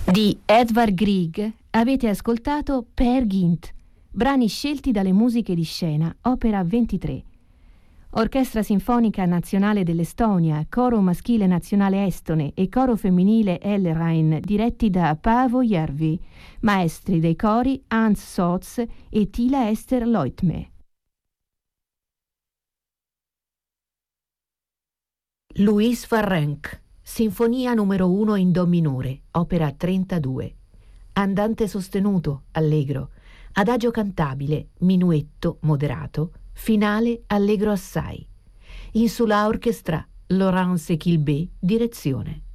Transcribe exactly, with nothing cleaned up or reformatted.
Di Edvard Grieg avete ascoltato Peer Gynt, brani scelti dalle musiche di scena, opera ventitré. Orchestra Sinfonica Nazionale dell'Estonia, Coro Maschile Nazionale Estone e Coro Femminile Elrain, diretti da Paavo Järvi, maestri dei cori Hans Sots e Tila Ester Leutme. Louis Farrenc, Sinfonia numero uno in Do minore, opera trentadue. Andante sostenuto, allegro, adagio cantabile, minuetto moderato, finale allegro assai. Insula Orchestra, Laurence Quilbé, direzione.